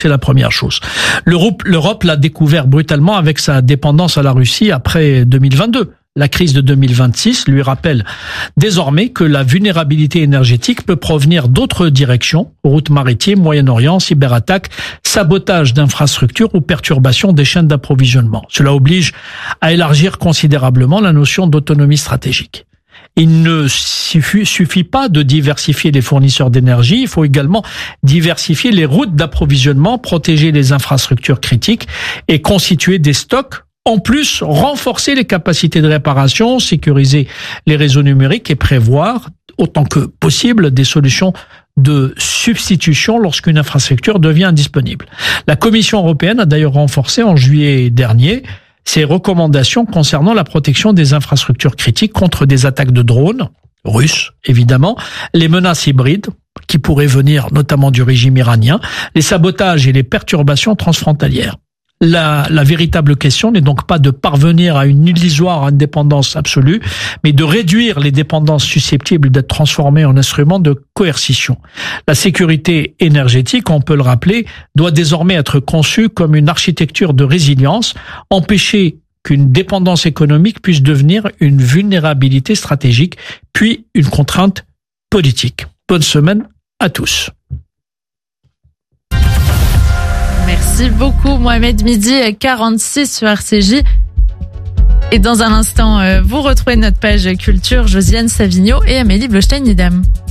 C'est la première chose. L'Europe l'a découvert brutalement avec sa dépendance à la Russie après 2022. La crise de 2026 lui rappelle désormais que la vulnérabilité énergétique peut provenir d'autres directions, routes maritimes, Moyen-Orient, cyberattaques, sabotage d'infrastructures ou perturbation des chaînes d'approvisionnement. Cela oblige à élargir considérablement la notion d'autonomie stratégique. Il ne suffit pas de diversifier les fournisseurs d'énergie, il faut également diversifier les routes d'approvisionnement, protéger les infrastructures critiques et constituer des stocks. En plus, renforcer les capacités de réparation, sécuriser les réseaux numériques et prévoir, autant que possible, des solutions de substitution lorsqu'une infrastructure devient indisponible. La Commission européenne a d'ailleurs renforcé en juillet dernier ses recommandations concernant la protection des infrastructures critiques contre des attaques de drones, russes évidemment, les menaces hybrides, qui pourraient venir notamment du régime iranien, les sabotages et les perturbations transfrontalières. La véritable question n'est donc pas de parvenir à une illusoire indépendance absolue, mais de réduire les dépendances susceptibles d'être transformées en instruments de coercition. La sécurité énergétique, on peut le rappeler, doit désormais être conçue comme une architecture de résilience, empêcher qu'une dépendance économique puisse devenir une vulnérabilité stratégique, puis une contrainte politique. Bonne semaine à tous. Merci beaucoup Mohamed, 12h46 sur RCJ. Et dans un instant, vous retrouvez notre page culture, Josiane Savigno et Amélie Blostein-Idem.